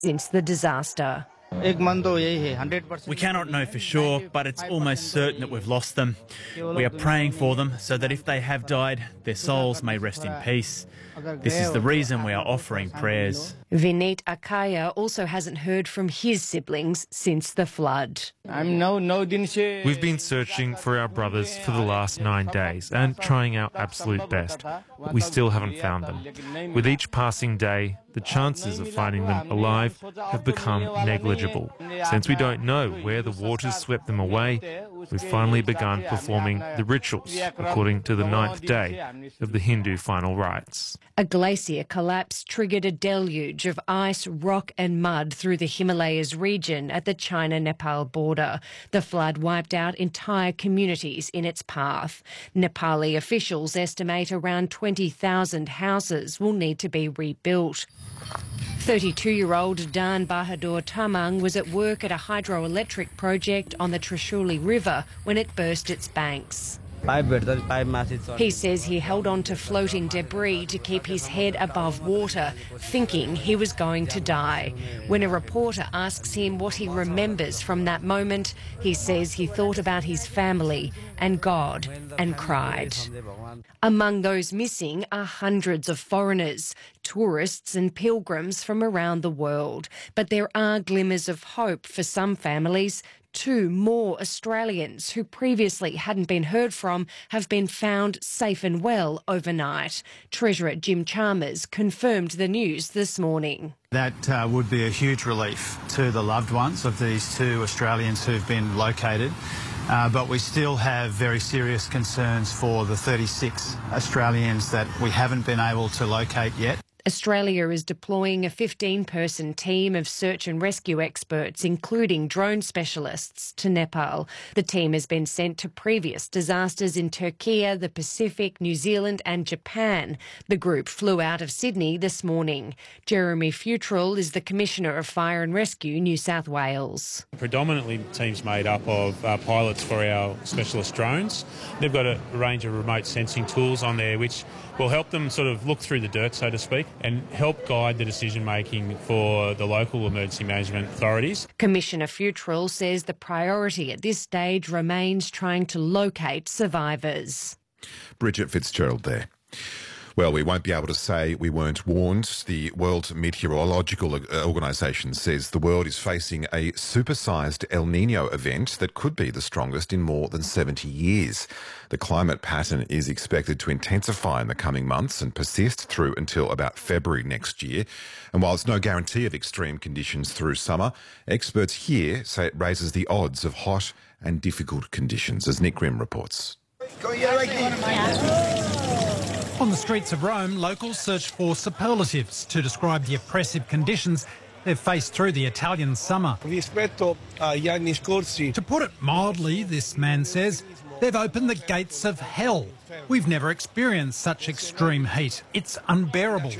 since the disaster. We cannot know for sure, but it's almost certain that we've lost them. We are praying for them so that if they have died, their souls may rest in peace. This is the reason we are offering prayers. Vineet Akaya also hasn't heard from his siblings since the flood. We've been searching for our brothers for the last 9 days and trying our absolute best, but we still haven't found them. With each passing day, the chances of finding them alive have become negligible. Since we don't know where the waters swept them away, we've finally begun performing the rituals according to the 9th day of the Hindu final rites. A glacier collapse triggered a deluge of ice, rock and mud through the Himalayas region at the China-Nepal border. The flood wiped out entire communities in its path. Nepali officials estimate around 20,000 houses will need to be rebuilt. 32-year-old Dan Bahadur Tamang was at work at a hydroelectric project on the Trishuli River when it burst its banks. He says he held on to floating debris to keep his head above water, thinking he was going to die. When a reporter asks him what he remembers from that moment, he says he thought about his family and God and cried. Among those missing are hundreds of foreigners, tourists and pilgrims from around the world. But there are glimmers of hope for some families. 2 more Australians who previously hadn't been heard from have been found safe and well overnight. Treasurer Jim Chalmers confirmed the news this morning. That would be a huge relief to the loved ones of these 2 Australians who've been located. But we still have very serious concerns for the 36 Australians that we haven't been able to locate yet. Australia is deploying a 15-person team of search and rescue experts, including drone specialists, to Nepal. The team has been sent to previous disasters in Turkey, the Pacific, New Zealand and Japan. The group flew out of Sydney this morning. Jeremy Futrell is the Commissioner of Fire and Rescue New South Wales. Predominantly teams made up of pilots for our specialist drones. They've got a range of remote sensing tools on there which will help them sort of look through the dirt, so to speak, and help guide the decision-making for the local emergency management authorities. Commissioner Futrell says the priority at this stage remains trying to locate survivors. Bridget Fitzgerald there. Well, we won't be able to say we weren't warned. The World Meteorological Organization says the world is facing a supersized El Niño event that could be the strongest in more than 70 years. The climate pattern is expected to intensify in the coming months and persist through until about February next year. And while it's no guarantee of extreme conditions through summer, experts here say it raises the odds of hot and difficult conditions, as Nick Grimm reports. On the streets of Rome, locals search for superlatives to describe the oppressive conditions they've faced through the Italian summer. To put it mildly, this man says, they've opened the gates of hell. We've never experienced such extreme heat. It's unbearable.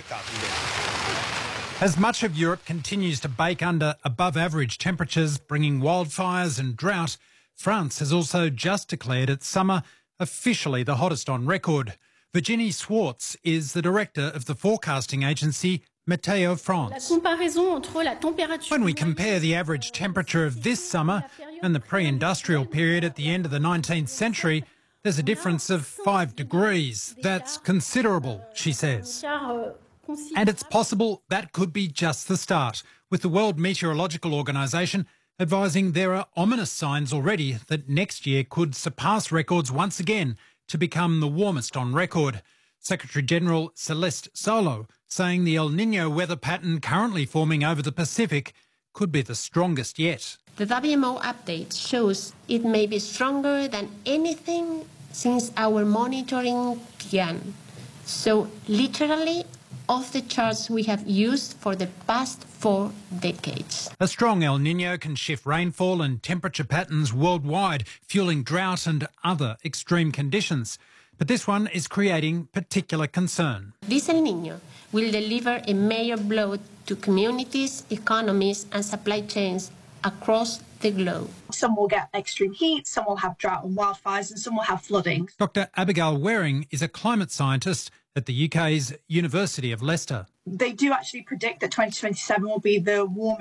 As much of Europe continues to bake under above-average temperatures, bringing wildfires and drought, France has also just declared its summer officially the hottest on record. Virginie Swartz is the director of the forecasting agency Météo France. When we compare the average temperature of this summer and the pre-industrial period at the end of the 19th century, there's a difference of 5 degrees. That's considerable, she says. And it's possible that could be just the start, with the World Meteorological Organization advising there are ominous signs already that next year could surpass records once again to become the warmest on record. Secretary-General Celeste Solo saying the El Niño weather pattern currently forming over the Pacific could be the strongest yet. The WMO update shows it may be stronger than anything since our monitoring began. So literally off the charts we have used for the past 4 decades. A strong El Niño can shift rainfall and temperature patterns worldwide, fueling drought and other extreme conditions. But this one is creating particular concern. This El Niño will deliver a major blow to communities, economies and supply chains across the globe. Some will get extreme heat, some will have drought and wildfires, and some will have flooding. Dr. Abigail Waring is a climate scientist at the UK's University of Leicester. They do actually predict that 2027 will be the warmest